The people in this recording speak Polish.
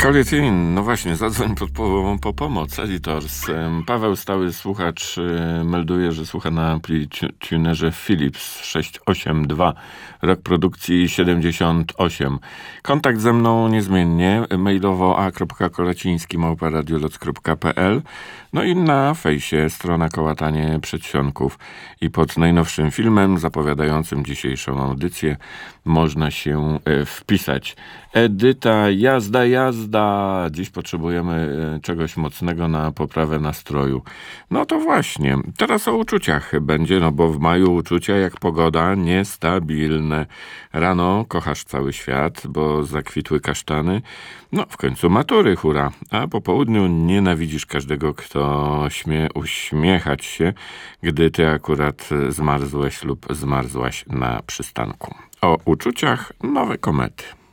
Kalitin, no właśnie, zadzwoń po pomoc. Editors. Paweł, stały słuchacz, melduje, że słucha na amplitunerze Philips 682, rok produkcji 78. Kontakt ze mną niezmiennie, mailowo a.kolaciński@radioloc.pl, no i na fejsie strona Kołatanie Przedsionków. I pod najnowszym filmem zapowiadającym dzisiejszą audycję można się wpisać. Edyta, jazda, jazda. Dziś potrzebujemy czegoś mocnego na poprawę nastroju. No to właśnie, teraz o uczuciach będzie, no bo w maju uczucia jak pogoda niestabilne. Rano kochasz cały świat, bo zakwitły kasztany. No w końcu matury, hura. A po południu nienawidzisz każdego, kto śmie uśmiechać się, gdy ty akurat zmarzłeś lub zmarzłaś na przystanku. O uczuciach nowe komety.